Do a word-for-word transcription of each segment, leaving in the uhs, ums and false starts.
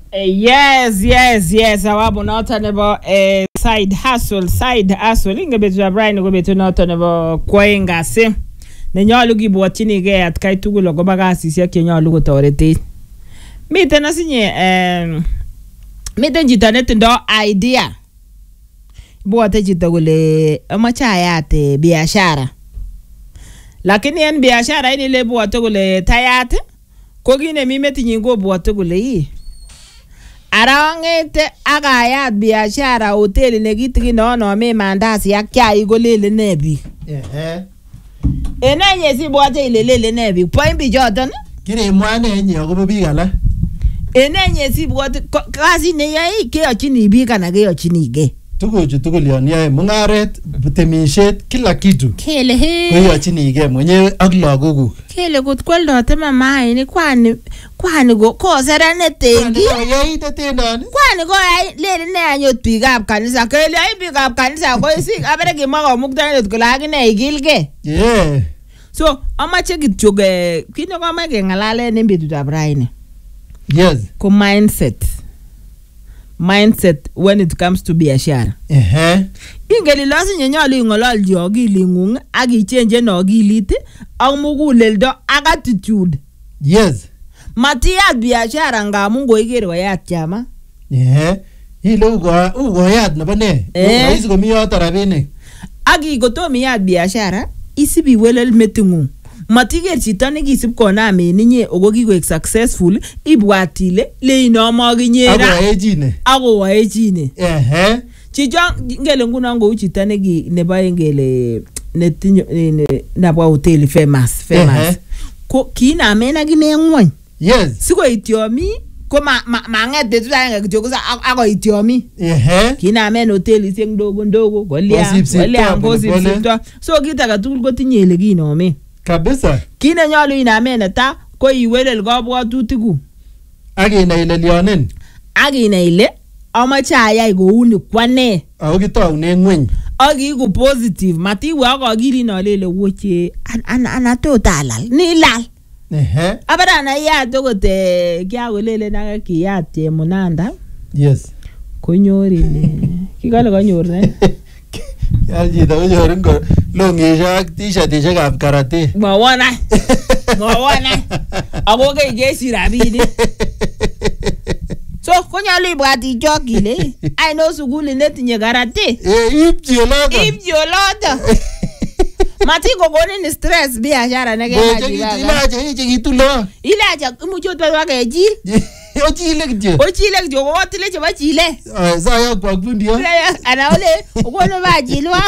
Yes, yes, yes. Awabu noto nebo eh, side hustle, side hustle. Inge betu ya Brian go betu noto nebo kwenga se. Nenyalu kibwatini ge atkai tugul agoba kasisiek chenyalu kotoreti. Miten asinye eh miten chito netindo idea. Ibwate chito kole amache ayat biashara. Lakini en biashara ini le ibwate kole tayat ko kine mi metinyin ko ibwate kole yi. Arangete agayat biashara hoteli nekitiki nono me mandasi ak chai kolele ne biik. Ehe. Enenye sibwate ilelele ne biik. Point bichoton Kire mwane enye akobo biik alak. Enenye sibwate kasi ne yae keyochini biik ana keyochini ge. Tuguchu tugul yon yae mungaret, temishet, kila kitu. Kele he. Koyochini ge mwenyewe ak lagokuk. Kele kot kwaldote mamaini kwani kwani go koserane tengi. Kwani yaite tendon. Kwani go yai lele ne anyot biikab kanisa. Kele ai biikab kanisa ko isik abere kimwa komuktaindet kole akine igilge. Yeah. So amache kityo ke kine komache kengalalen en betutab raini. Yes. Ko mindset. Mindset when it comes to biashara. Ehe. Ingeli lasinye nyalu ingololji akilingung ak ichange en akilit ak muguleldo ak attitude. Yes. Matiyat biashara ngamun koiker koyat chama. Ehe. Ile ugo ugoyat nebo ne? Raisi komi yoto rabinik. Aki kotomi yat biashara isibi welel metingung. Matiker chito nekisib konam en inye ogo kikoek successful ibwat ile le inoma kinyera ako ejine ako wa ejine. Ehe. Chicho ngele nguno ngo chito neki nebo ngele netinyo nabwa hotel famous famous. Ko kinamen akine ngwony. Yes. Siko ityomi ko ma manget betu aenge kityo ko ako ityomi. Ehe. Kinamen hotelisiek ndogo ndogo golia golia ngosipsipto. So kita tugul kotinye ile kinome. Kabisa. Kine nyalu inamen neta ko iwelel kabwatutikuk. Akina ile lionen. Akina ile amache ayai kouni kwane. Ako kitaune ngweny. Akiku positive matiwe akakiri nalele woche ana ana totalal nilal. Ehe. Abara na yat okote kya kolele na kiyat chemunanda. Yes. Konyori ne. Kikale kanyor ne. Alji da konyor ngo longisha ak t-shirtishek ab karate. Mawona. Mawona. Ako ke gesi rabini. So konyalu ibwati jokile. I know suguli netinye karate. Eh ipji olodo. Ipji olodo. Mati kokoni ni stress biashara neke maji. Ilaje iche kitulo. Ilaje imuche otwa kejil. Ochile kityo. Ochile kityo ko otile chebo chile. Eh sayo kwa fundio. Ana ole ukono bajilwa.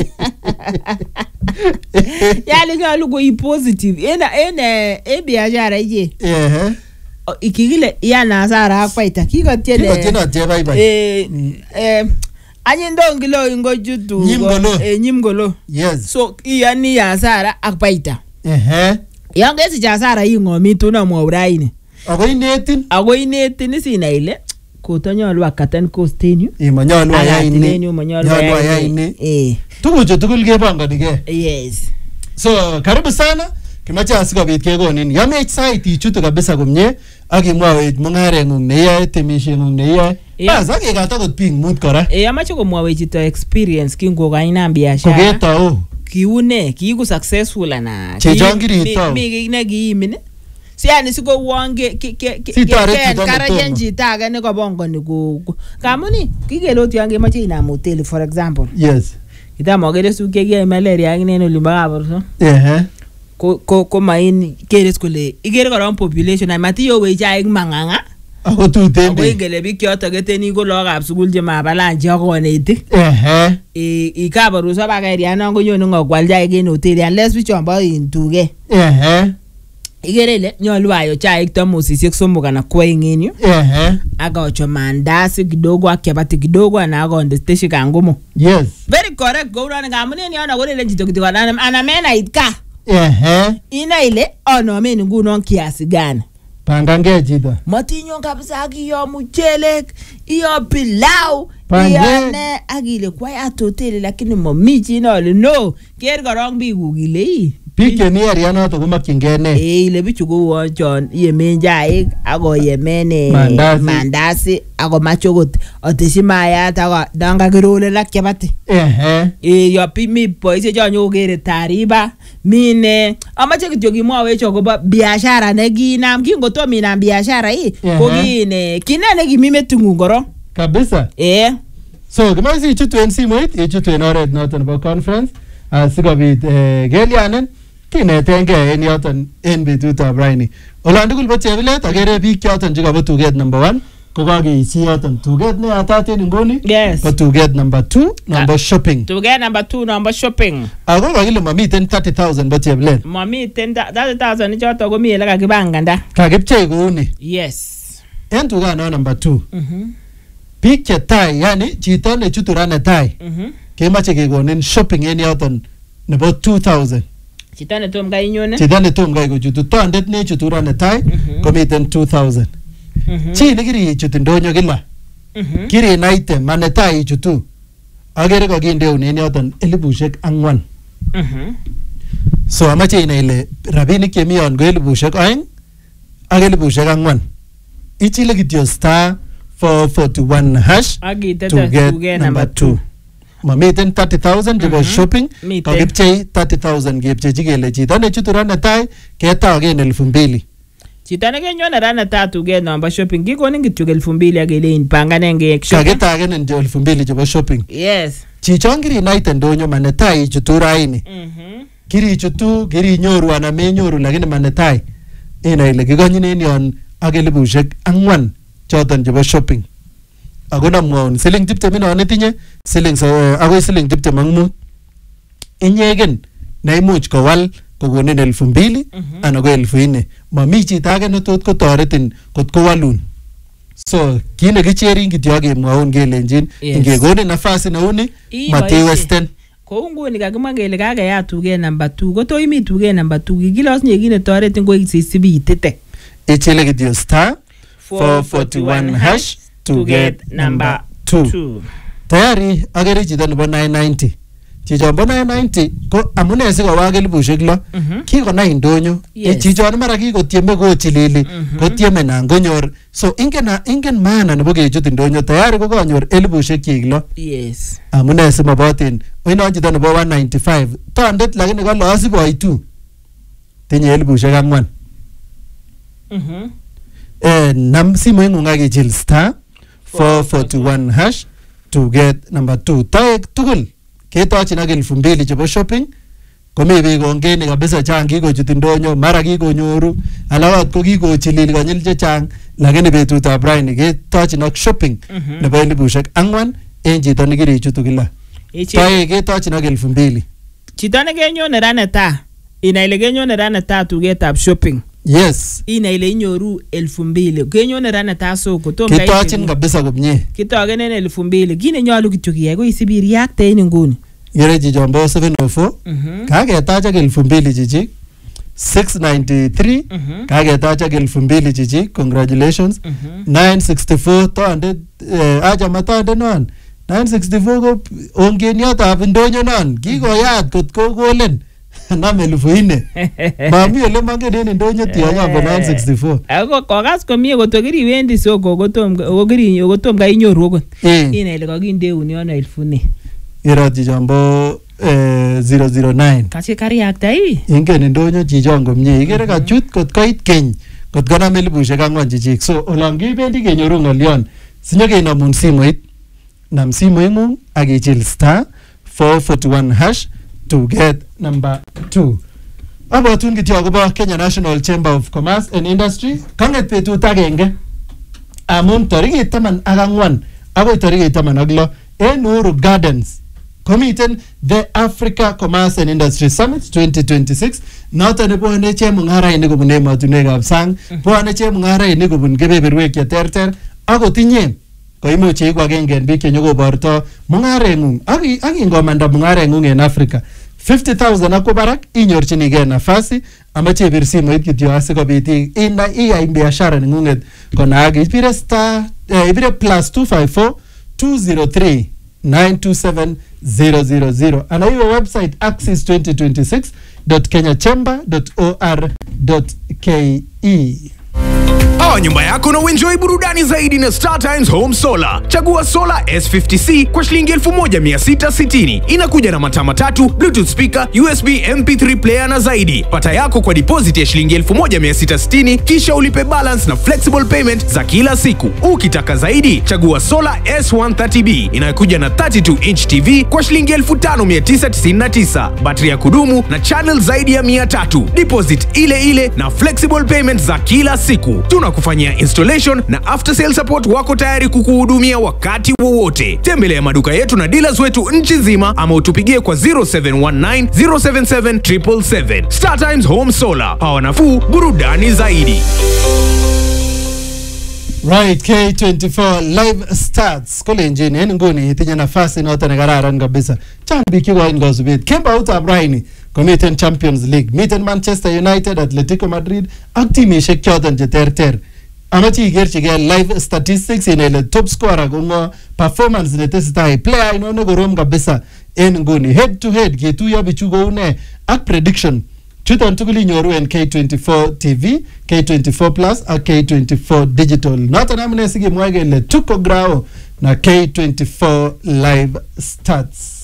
Yali ngalu go positive. Ena ene e biashara ije. Eh. Ikigile yana hasara akwaita. Kikotiene. Kikotiene tie bye bye. Eh eh anyindo ngilo ingo jutu. Nyimgolo. Eh nyimgolo. Yes. So iyani hasara akwaita. Ehe. Yange si hasara ingomi tuna mwa uraini. Ako inetin. Ako inetin sina ile kotanyolu akaten kostenyu. Eh manyalu ayai ini. Manyalu ayai ini. Eh. Tuguchu tugul kebanganige. Yes. So karibu sana. Kimache asikobit kekonin. Yamech site ichutu kabisa komye ak imwawech mungarengung neyoe temishengung neyoe. Bas akekata kot biik mut kora. Eh amache komwawech chito experience kingokainam biashara. Koketau. Kiune, kiiku successful ana. Chechongirito. Mi mi ne kiimin. Si yani siko wange ke ke ke karajen chito age ne kobongoni ko. Kamuni kikelot yange mache inam hotel for example. Yes. Kitamogere suke ke malaria ngine no limbagaborso. Eh. Ko ko ko main keres kole igere koron population na matiyo wecha ing manganga. Ako tuten bi. Ako ingele bi kyoto keteni ko lokab sukul je mabalanje akonetik. Eh. E ikabaruso bakaria na ngonyone ngokwalja egen hotel unless bichombo intuge. Eh. Igere le nyolu ayo chaik tomosisiek somok ana kwoeng en yu. Eh. Akaocho mandasi kidogo ak chapati kidogo ana akonde steshi kangumo. Yes. Very correct. Go run ngamune ni ona kolele chito kitiko ana ana mena itka. Eh. Ina ile ono meni nguno kiasi gani. Pangange chito. Matinyo kabisa akiyo mchelek, iyo pilau, iyo ne akile kwa ya hotel lakini mamichi ino le no. Ker korong bi kukile Biik chemi area noto komakyingei ne? Eh, ile bichu ko chon yemen chaik ako yemen Mandazi. mandasi ako machokot oteshi mayat ako danga kirole lak chapati. Ehe. Eh, yo mi boise cho nyokere taariba mine amache kityo kimwawech akobo biashara nekinam kingotom inam biashara hii Ehe. ko kine kine nekimi meting'ung korong. Kabisa. Eh. So, kimache ichutu en simoit, ichutu en oret noton nebo conference, asikobit eh, kelyanin kinetengei en yoton en betutab raini. Olan tugul bo chebilet akere biik choton chekabo tuget number one ko kakeisi yoton tuget ne yatat en nguni. Yes. Ko tuget number two number shopping. Tuget number two number shopping. Ako kakile mamiten thirty thousand bo chebilet. Mamiten thirty thousand choto komi ele kakipanganda. Kakipchei kouni. Yes. En tugano number two. Mhm. Biik che tai, yani chito ne chutu ra netai. Mhm. Kemache kekonin shopping en yoton nebo two thousand. Chito ne tom kai nyone. Chito ne tom kai kochutu tondet ne chutu ra netai Mhm. komiten two thousand. Mhm. Chi ne kiri chutu ndonyo kila. Mhm. Kiri naite ma netai ichutu. Agere kakindeun en yoton elibushek ang'wan. Mhm. So amache inai ile rabinik chemi yon ko elibushek oeng ak elibushek ang'wan. Ichile kityo star four forty-one hash Agite to get tuget number two. Mamiten thirty thousand chebo Mhm. shopping, Miten. kakipchei thirty thousand kepchechi kele chito ne chutu ra netai ketagen elfu mbili. Chito nekenyone ra netai tuget nombo shopping kikonin kityo elfu mbili akelein panganen keek shopping. Kaketagen nje elfu mbili chebo shopping. Yes. Chichon kiri naite ndonyo ma netai ichutu raini. Mhm. Kiri chutu, kiri nyoru ana menyoru lakini ma netai. Ina ile kikonyinen yon ak elibushek ang'wan choton chebo shopping. Ako namwaun siling tiptem inon itinye siling so, akoi siling tiptem ak mut. Inyegen na imuch kowal kokonin elfu mbili Mhm. ana ko elfu nne. Mami chito age ne tot kotoretin kot kowalun. So kit nekicherin kityo kemwaun kelenjin Yes. ingekonin nafasi neuni Ii, matiwesten. Kou nguni kakimwa kele kakeyat tuget number two koto imi tuget number two kikilos nye kit netoretin ko isisibi itite. Ichile kityo star four forty-one hash to get number two. Tayari agere chito nebo nine ninety. Chichon bo nine ninety ko amune sikowak elibushek lo Mhm. kikonai ndonyo. Yes. E chichon mara kikotieme kochilili Mhm. kotieme nan konyor. So ingen ingen maana nebo kechut ndonyo tayari ko kanyor elibushek chik lo. Yes. Amune simabotin oinon chito nebo one ninety-five tondet lakini kalo asiboitu tinye elibushek ang'wan. Mhm. Eh, nam simoing'ung ak ichil star four forty-one hash to get number two. Toek tugul ketochin ak elfu mbili chebo shopping komi biik kongeni kabisa chang kikochut ndonyo mara kikonyoru alawat ko kikochilil konyil chechang lakini betutab raini ketochin ak shopping Mhm. nebo elibushek ang'wan en chito nekirichutu kila. Ichi- Toek ketochin ak elfu mbili. Chito nekenyone ra netai inai ile kenyone ra netai tugetab shopping. Yes. Inai ile inyoru elfu mbili kenyone ra netai soko tom kai Ketochin kabisa komye. kitogenen elfu mbili kit nenyolu kityo kiyai ko isib iriakte en nguni. Yere chichon bo seven oh four Mhm. kaketach ak elfu mbili chichi six ninety-three Mhm. kaketach ak elfu mbili chichi congratulations. Mhm. nine sixty-four tondet eh, achama tondet non nine sixty-four ko ongeniotab ndonyo non kikoyat kot kokolen nam elfu nne mami ole mangen en ndonyo tiong'ombo nine sixty-four. Ako kokas komie koto kiriwendi soko kotom kokiri kotom kai inyoru okot. Eh, Inai ile kakindeun yono elfu nne. yero chichon bo eh, zero zero nine Kache kariakta ii. ingen ndonyo chichon komie ikere kachut kot koit keny kot konam elibushek ang'wan chichik. So olon kibendi kenyoru ng'olyon sinyokenomun simoit nam simoing'ung ak ichil star four forty-one hash to get number two. Abwatun kityo akobo Kenya National Chamber of Commerce and Industry kang'et betut agenge amun tarikit taman ak ang'wan akoi tarikit taman ak lo en Uhuru Gardens komiten the Africa Commerce and Industry Summit twenty twenty-six noton nebwone chemung'arainik kobun emotinwekab sang, bwone chemung'arainik kobun kebeberwek cheterter akotinye koimuch iku agenge en biik chenyokoborto mung'areng'ung ak ak ingomanda mung'areng'ung en Africa fifty thousand akwo barak inyorchinigei nafasi amache ibir simoit kityo asikobit ina iyai biashara neng'ung'et konaak ibire star eh, ibire plus two five four two zero three nine two seven zero zero zero ana iwe website axis twenty twenty-six dot kenya chamber dot or dot ke. Hawa nyumba yako na uenjoy burudani zaidi na Star Times Home Solar. Chagua Solar S fifty C kwa shilingi elfu moja mia sita sitini. Inakuja na mataa matatu, Bluetooth speaker, U S B M P three player na zaidi. Pata yako kwa deposit ya shilingi elfu moja mia sita sitini, kisha ulipe balance na flexible payment za kila siku. Ukitaka zaidi, chagua Solar S one thirty B inayokuja na thirty-two inch T V kwa shilingi elfu tano mia tisa tisini na tisa. Battery ya kudumu na channel zaidi ya mia tatu. Deposit ile ile na flexible payment za kila siku. Tunakufanyia installation na after sale support wako tayari kukuhudumia wakati wowote. Tembelea maduka yetu na dealers wetu nchi nzima ama utupigie kwa zero seven one nine zero seven seven seven seven seven. Star Times Home Solar. Power nafuu, burudani zaidi. Right, K twenty-four live starts. Kule njini, hini nguni, itinye nafasi na wata negararan kabisa. Chambi kiwa ingozubit. Kemba uta abraini, kumiten Champions League. Miten Manchester United, Atletico Madrid, ak team ishek kyotan je ter ter. Amachi igerchige live statistics inele top scorer kungo performance netesitai. Player inone korom kabisa. En nguni, head to head, ketuyo bichugo une, ak prediction. Chuton tukuli nyoru en K twenty-four T V, K twenty-four Plus, ak K twenty-four Digital. Nata namune sige mwage le tuko grao na K twenty-four live starts.